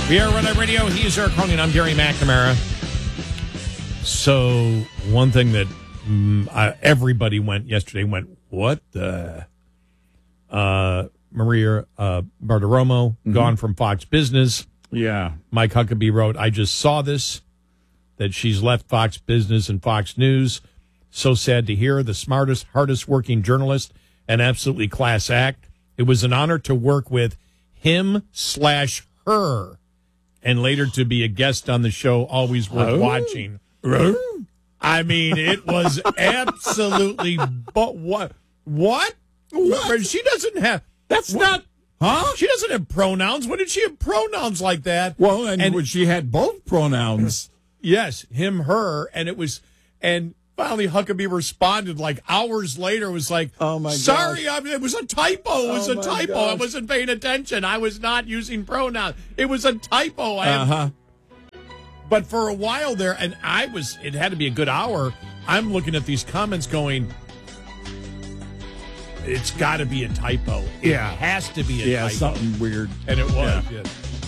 We are Red Eye Radio. He is Eric Cronin. I'm Gary McNamara. So one thing that everybody yesterday went, what the? Maria Bartiromo, gone from Fox Business. Yeah. Mike Huckabee wrote, I just saw this, that she's left Fox Business and Fox News. So sad to hear. The smartest, hardest working journalist, an absolutely class act. It was an honor to work with him/her, and later to be a guest on the show. Always worth watching. I mean, it was absolutely. But what? She doesn't have. That's not. Huh? She doesn't have pronouns. When did she have pronouns like that? Well, and she had both pronouns. Yes, him, her, and it was. And finally, Huckabee responded like hours later. It was like, oh my sorry, it was a typo. It was a typo. Gosh. I wasn't paying attention. I was not using pronouns. It was a typo. But for a while there, and it had to be a good hour. I'm looking at these comments going, it's got to be a typo. Yeah. It has to be a typo. Yeah, something weird. And it was. Yeah. Yeah.